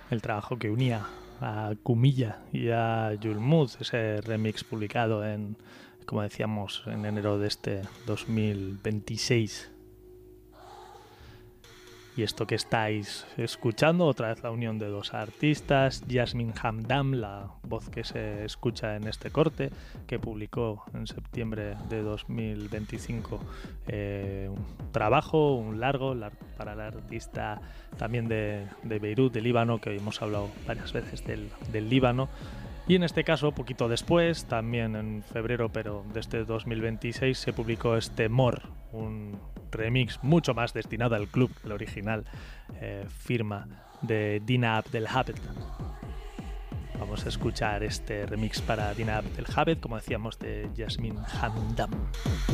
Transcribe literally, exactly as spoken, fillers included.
el trabajo que unía a Kumilla y a Julmud, ese remix publicado en, como decíamos, en enero de este dos mil veintiséis. Y esto que estáis escuchando, otra vez la unión de dos artistas, Yasmin Hamdam, la voz que se escucha en este corte, que publicó en septiembre de dos mil veinticinco eh, un trabajo, un largo, para el artista también de, de Beirut, de Líbano, que hemos hablado varias veces del, del Líbano. Y en este caso, poquito después, también en febrero, pero de este dos mil veintiséis, se publicó este More, un remix mucho más destinado al club que el original, eh, firma de Dina Abdelhabed. Vamos a escuchar este remix para Dina Abdelhabed, como decíamos, de Yasmin Hamdam.